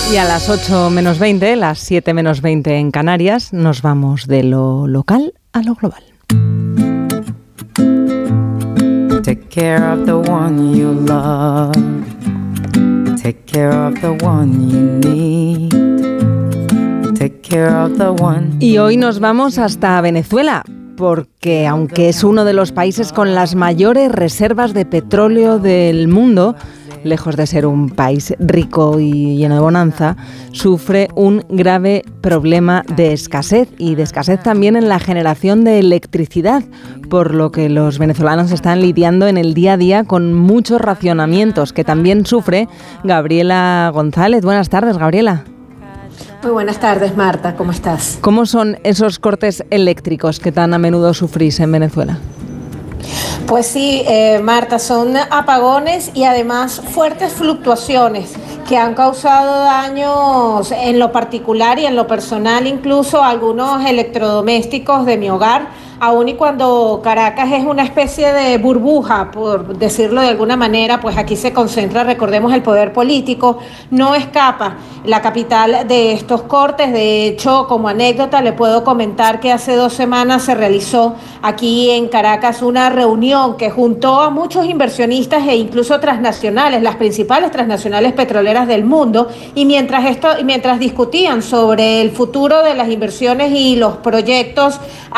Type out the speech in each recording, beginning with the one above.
Y a las 8 menos 20, las 7 menos 20 en Canarias, nos vamos de lo local a lo global. Take care of the one you love. Take care of the one you need. Take care of the one. Y hoy nos vamos hasta Venezuela, porque aunque es uno de los países con las mayores reservas de petróleo del mundo, lejos de ser un país rico y lleno de bonanza, sufre un grave problema de escasez y de escasez también en la generación de electricidad, por lo que los venezolanos están lidiando en el día a día con muchos racionamientos que también sufre Gabriela González. Buenas tardes, Gabriela. Muy buenas tardes, Marta. ¿Cómo estás? ¿Cómo son esos cortes eléctricos que tan a menudo sufrís en Venezuela? Pues sí, Marta, son apagones y además fuertes fluctuaciones que han causado daños en lo particular y en lo personal, incluso a algunos electrodomésticos de mi hogar, aun y cuando Caracas es una especie de burbuja, por decirlo de alguna manera, pues aquí se concentra, recordemos, el poder político, no escapa la capital de estos cortes. De hecho, como anécdota, le puedo comentar que hace 2 semanas se realizó aquí en Caracas una reunión que juntó a muchos inversionistas e incluso transnacionales, las principales transnacionales petroleras del mundo, y mientras discutían sobre el futuro de las inversiones y los proyectos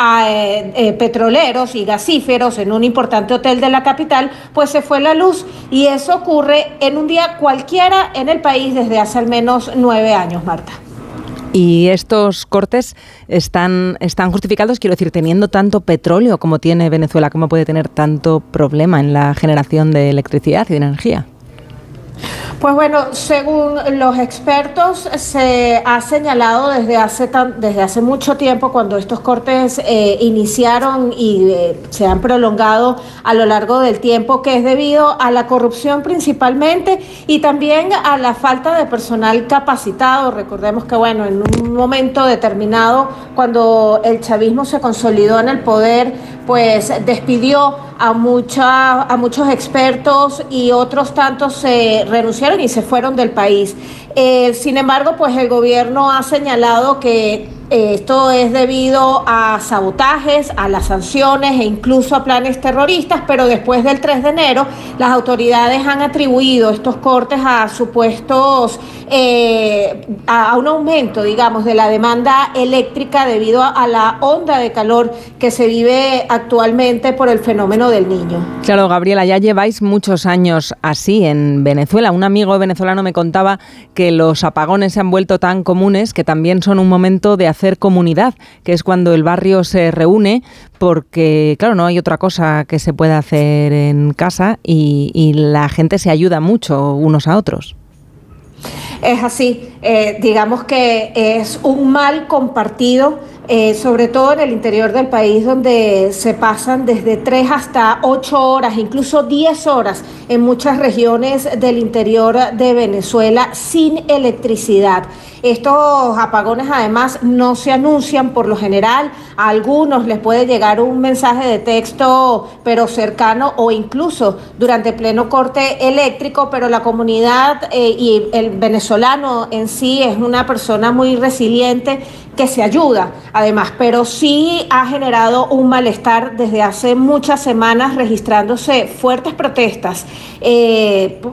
petroleros y gasíferos en un importante hotel de la capital, pues se fue la luz, y eso ocurre en un día cualquiera en el país desde hace al menos 9 años, Marta. Y estos cortes están justificados, quiero decir, teniendo tanto petróleo como tiene Venezuela, ¿cómo puede tener tanto problema en la generación de electricidad y de energía? Pues bueno, según los expertos, se ha señalado desde hace mucho tiempo, cuando estos cortes iniciaron y se han prolongado a lo largo del tiempo, que es debido a la corrupción principalmente y también a la falta de personal capacitado. Recordemos que, bueno, en un momento determinado, cuando el chavismo se consolidó en el poder, pues despidió a muchos expertos y otros tantos se renunciaron y se fueron del país. Sin embargo, pues el gobierno ha señalado que esto es debido a sabotajes, a las sanciones e incluso a planes terroristas, pero después del 3 de enero las autoridades han atribuido estos cortes a supuestos, a un aumento, digamos, de la demanda eléctrica debido a la onda de calor que se vive actualmente por el fenómeno del Niño. Claro, Gabriela, ya lleváis muchos años así en Venezuela. Un amigo venezolano me contaba que los apagones se han vuelto tan comunes que también son un momento de hacer comunidad, que es cuando el barrio se reúne, porque claro, no hay otra cosa que se pueda hacer en casa y la gente se ayuda mucho unos a otros. Es así, digamos que es un mal compartido, sobre todo en el interior del país, donde se pasan desde 3 hasta 8 horas, incluso 10 horas en muchas regiones del interior de Venezuela sin electricidad. Estos apagones además no se anuncian por lo general, a algunos les puede llegar un mensaje de texto pero cercano o incluso durante pleno corte eléctrico, pero la comunidad y el venezolano en sí es una persona muy resiliente que se ayuda además, pero sí ha generado un malestar desde hace muchas semanas, registrándose fuertes protestas